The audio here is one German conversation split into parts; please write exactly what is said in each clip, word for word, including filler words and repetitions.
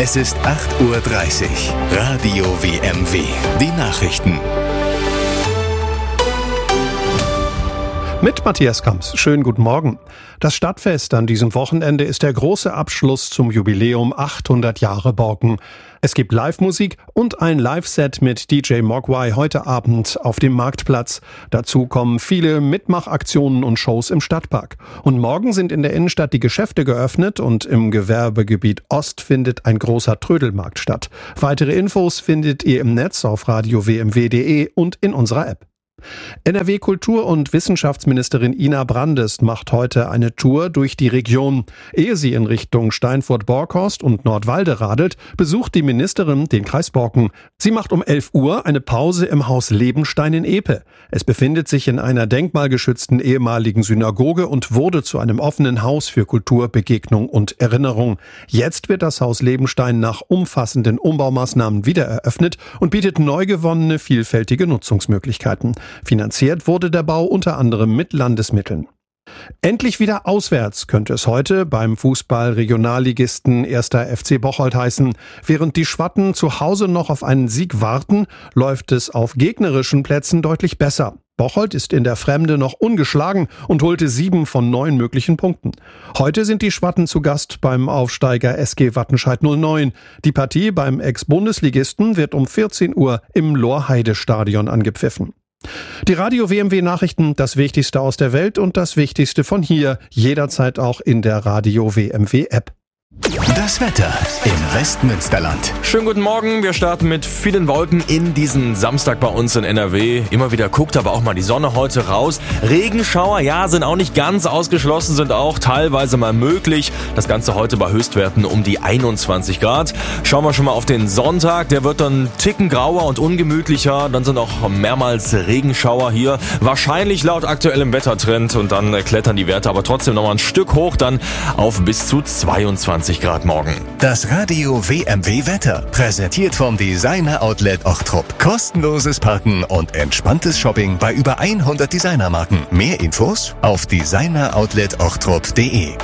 Es ist acht Uhr dreißig. Radio W M W. Die Nachrichten. Mit Matthias Kamps. Schönen guten Morgen. Das Stadtfest an diesem Wochenende ist der große Abschluss zum Jubiläum achthundert Jahre Borken. Es gibt Live-Musik und ein Live-Set mit D J Mogwai heute Abend auf dem Marktplatz. Dazu kommen viele Mitmachaktionen und Shows im Stadtpark. Und morgen sind in der Innenstadt die Geschäfte geöffnet und im Gewerbegebiet Ost findet ein großer Trödelmarkt statt. Weitere Infos findet ihr im Netz auf radio w m w punkt d e und in unserer App. N R W-Kultur- und Wissenschaftsministerin Ina Brandes macht heute eine Tour durch die Region. Ehe sie in Richtung Steinfurt-Borkhorst und Nordwalde radelt, besucht die Ministerin den Kreis Borken. Sie macht um elf Uhr eine Pause im Haus Lebenstein in Epe. Es befindet sich in einer denkmalgeschützten ehemaligen Synagoge und wurde zu einem offenen Haus für Kultur, Begegnung und Erinnerung. Jetzt wird das Haus Lebenstein nach umfassenden Umbaumaßnahmen wieder eröffnet und bietet neu gewonnene, vielfältige Nutzungsmöglichkeiten. Finanziert wurde der Bau unter anderem mit Landesmitteln. Endlich wieder auswärts könnte es heute beim Fußball-Regionalligisten erster F C Bocholt heißen. Während die Schwatten zu Hause noch auf einen Sieg warten, läuft es auf gegnerischen Plätzen deutlich besser. Bocholt ist in der Fremde noch ungeschlagen und holte sieben von neun möglichen Punkten. Heute sind die Schwatten zu Gast beim Aufsteiger S G Wattenscheid null neun. Die Partie beim Ex-Bundesligisten wird um vierzehn Uhr im Lorheide-Stadion angepfiffen. Die Radio W M W Nachrichten, das Wichtigste aus der Welt und das Wichtigste von hier, jederzeit auch in der Radio W M W App. Das Wetter im Westmünsterland. Schönen guten Morgen, wir starten mit vielen Wolken in diesen Samstag bei uns in N R W. Immer wieder guckt aber auch mal die Sonne heute raus. Regenschauer, ja, sind auch nicht ganz ausgeschlossen, sind auch teilweise mal möglich. Das Ganze heute bei Höchstwerten um die einundzwanzig Grad. Schauen wir schon mal auf den Sonntag, der wird dann ticken grauer und ungemütlicher. Dann sind auch mehrmals Regenschauer hier. Wahrscheinlich laut aktuellem Wettertrend und dann klettern die Werte aber trotzdem noch mal ein Stück hoch, dann auf bis zu zweiundzwanzig Grad morgen. Das Radio W M W Wetter, präsentiert vom Designer Outlet Ochtrup. Kostenloses Parken und entspanntes Shopping bei über hundert Designermarken. Mehr Infos auf designer outlet ochtrup punkt d e.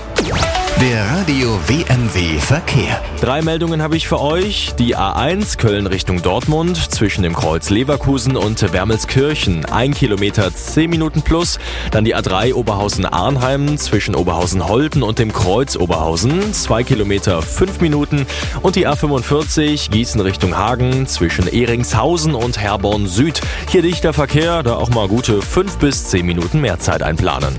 Der Radio W M W Verkehr. Drei Meldungen habe ich für euch. Die A eins Köln Richtung Dortmund zwischen dem Kreuz Leverkusen und Wermelskirchen. Ein Kilometer zehn Minuten plus. Dann die A drei Oberhausen-Arnheim zwischen Oberhausen-Holten und dem Kreuz Oberhausen. Zwei Kilometer fünf Minuten. Und die A fünfundvierzig Gießen Richtung Hagen zwischen Ehringshausen und Herborn Süd. Hier dichter Verkehr, da auch mal gute fünf bis zehn Minuten mehr Zeit einplanen.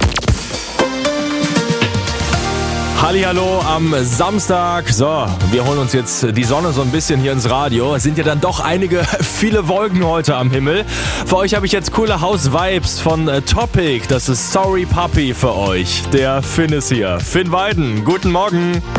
Hallihallo am Samstag. So, wir holen uns jetzt die Sonne so ein bisschen hier ins Radio. Es sind ja dann doch einige, viele Wolken heute am Himmel. Für euch habe ich jetzt coole House-Vibes von Topic. Das ist Sorry Puppy für euch. Der Finn ist hier. Finn Weiden, guten Morgen.